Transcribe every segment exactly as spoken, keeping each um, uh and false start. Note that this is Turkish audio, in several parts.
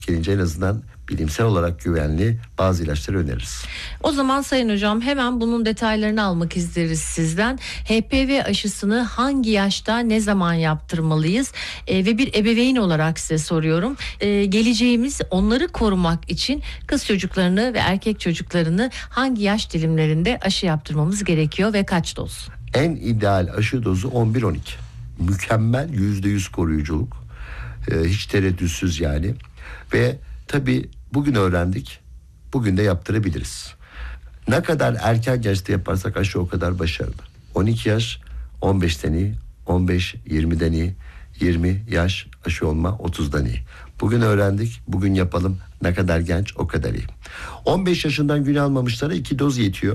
gelince en azından bilimsel olarak güvenli bazı ilaçları öneririz. O zaman Sayın Hocam hemen bunun detaylarını almak isteriz sizden. H P V aşısını hangi yaşta ne zaman yaptırmalıyız? E, ve bir ebeveyn olarak size soruyorum. E, geleceğimiz onları korumak için kız çocuklarını ve erkek çocuklarını hangi yaş dilimlerinde aşı yaptırmamız gerekiyor ve kaç doz? En ideal aşı dozu on bir on iki. Mükemmel yüzde yüz koruyuculuk. E, hiç tereddütsüz yani. Ve tabii bugün öğrendik, bugün de yaptırabiliriz. Ne kadar erken yaşta yaparsak aşı o kadar başarılı. on iki yaş, on beşten iyi, on beş yirmiden iyi, yirmi yaş aşı olma otuzdan iyi. Bugün öğrendik, bugün yapalım. Ne kadar genç o kadar iyi. on beş yaşından gün almamışlara iki doz yetiyor.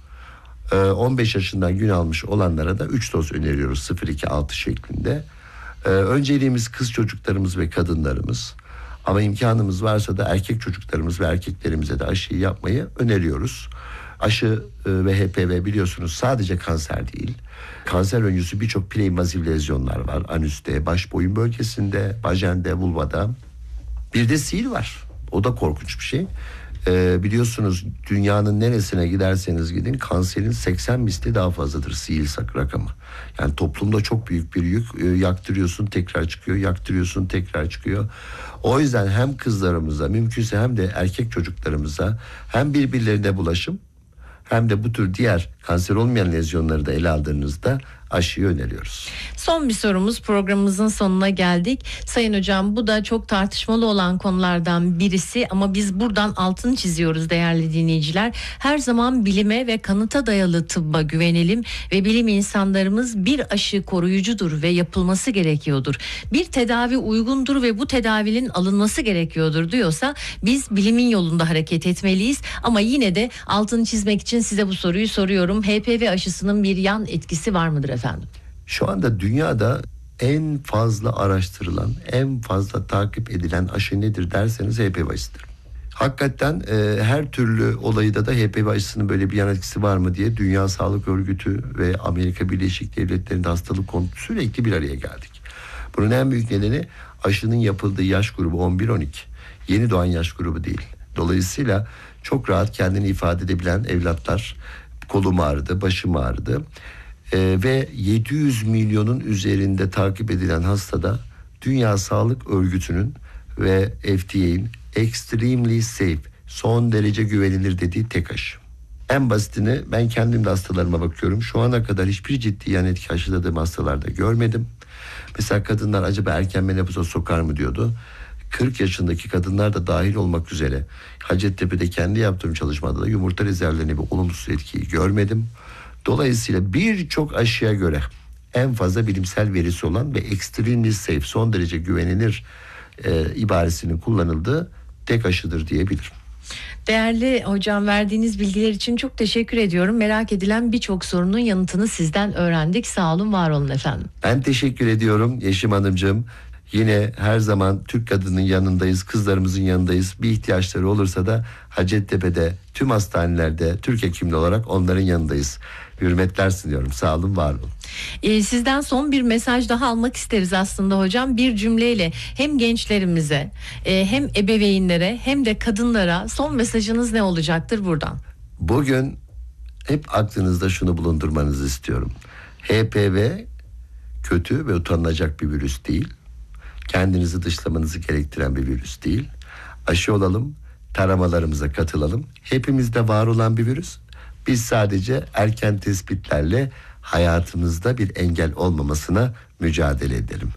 Ee, on beş yaşından gün almış olanlara da üç doz öneriyoruz sıfır iki altı şeklinde. Ee, önceliğimiz kız çocuklarımız ve kadınlarımız. Ama imkanımız varsa da erkek çocuklarımız ve erkeklerimize de aşıyı yapmayı öneriyoruz. Aşı e, ve H P V biliyorsunuz sadece kanser değil. Kanser öncüsü birçok preinvaziv lezyonlar var. Anüste, baş boyun bölgesinde, vajende, vulvada. Bir de sil var. O da korkunç bir şey. Ee, biliyorsunuz dünyanın neresine giderseniz gidin kanserin seksen misli daha fazladır sil rakamı. Yani toplumda çok büyük bir yük. Ee, yaktırıyorsun tekrar çıkıyor, yaktırıyorsun tekrar çıkıyor. O yüzden hem kızlarımıza mümkünse hem de erkek çocuklarımıza hem birbirlerine bulaşım hem de bu tür diğer kanser olmayan lezyonları da ele aldığınızda aşıyı öneriyoruz. Son bir sorumuz, programımızın sonuna geldik. Sayın Hocam, bu da çok tartışmalı olan konulardan birisi ama biz buradan altını çiziyoruz değerli dinleyiciler. Her zaman bilime ve kanıta dayalı tıbba güvenelim ve bilim insanlarımız bir aşı koruyucudur ve yapılması gerekiyordur. Bir tedavi uygundur ve bu tedavinin alınması gerekiyordur diyorsa biz bilimin yolunda hareket etmeliyiz. Ama yine de altını çizmek için size bu soruyu soruyorum. H P V aşısının bir yan etkisi var mıdır efendim? Şu anda dünyada en fazla araştırılan, en fazla takip edilen aşı nedir derseniz H P V aşısıdır. Hakikaten e, her türlü olayda da H P V aşısının böyle bir yan etkisi var mı diye Dünya Sağlık Örgütü ve Amerika Birleşik Devletleri'nde hastalık konusu sürekli bir araya geldik. Bunun en büyük nedeni aşının yapıldığı yaş grubu on bir on iki. Yeni doğan yaş grubu değil. Dolayısıyla çok rahat kendini ifade edebilen evlatlar, kolum ağrıdı, başım ağrıdı. Ee, ve yedi yüz milyonun üzerinde takip edilen hastada Dünya Sağlık Örgütü'nün ve F D A'nin extremely safe, son derece güvenilir dediği tek aşı. En basitini ben kendim de hastalarıma bakıyorum. Şu ana kadar hiçbir ciddi yan etki aşıladığım hastalarda görmedim. Mesela kadınlar acaba erken menopoza sokar mı diyordu. kırk yaşındaki kadınlar da dahil olmak üzere Hacettepe'de kendi yaptığım çalışmada da yumurta rezervlerine bir olumsuz etkiyi görmedim. Dolayısıyla birçok aşıya göre en fazla bilimsel verisi olan ve extremely safe, son derece güvenilir e, ibaresinin kullanıldığı tek aşıdır diyebilirim. Değerli hocam, verdiğiniz bilgiler için çok teşekkür ediyorum. Merak edilen birçok sorunun yanıtını sizden öğrendik. Sağ olun, var olun efendim. Ben teşekkür ediyorum Yeşim Hanımcığım. Yine her zaman Türk kadının yanındayız, kızlarımızın yanındayız. Bir ihtiyaçları olursa da Hacettepe'de, tüm hastanelerde Türk hekimli olarak onların yanındayız. Hürmetler sunuyorum. Sağ olun, var olun. Ee, sizden son bir mesaj daha almak isteriz aslında hocam. Bir cümleyle hem gençlerimize e, hem ebeveynlere hem de kadınlara son mesajınız ne olacaktır buradan? Bugün hep aklınızda şunu bulundurmanızı istiyorum. H P V kötü ve utanılacak bir virüs değil. Kendinizi dışlamanızı gerektiren bir virüs değil. Aşı olalım, taramalarımıza katılalım. Hepimizde var olan bir virüs. Biz sadece erken tespitlerle hayatımızda bir engel olmamasına mücadele edelim.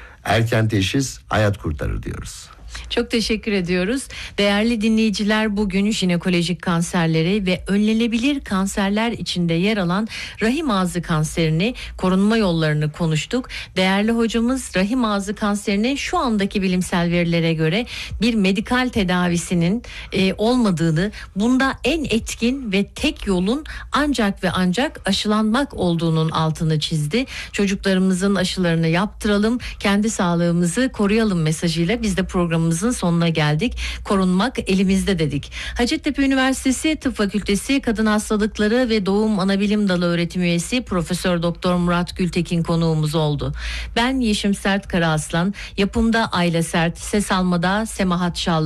Erken teşhis hayat kurtarır diyoruz. Çok teşekkür ediyoruz. Değerli dinleyiciler, bugün jinekolojik kanserleri ve önlenebilir kanserler içinde yer alan rahim ağzı kanserini, korunma yollarını konuştuk. Değerli hocamız rahim ağzı kanserinin şu andaki bilimsel verilere göre bir medikal tedavisinin e, olmadığını, bunda en etkin ve tek yolun ancak ve ancak aşılanmak olduğunun altını çizdi. Çocuklarımızın aşılarını yaptıralım, kendi sağlığımızı koruyalım mesajıyla biz de programımızın sonuna geldik. Korunmak elimizde dedik. Hacettepe Üniversitesi Tıp Fakültesi Kadın Hastalıkları ve Doğum Anabilim Dalı öğretim üyesi Profesör Doktor Murat Gültekin konuğumuz oldu. Ben Yeşim Sert Karaaslan, yapımda Ayla Sert, ses almada Semahat Şallı.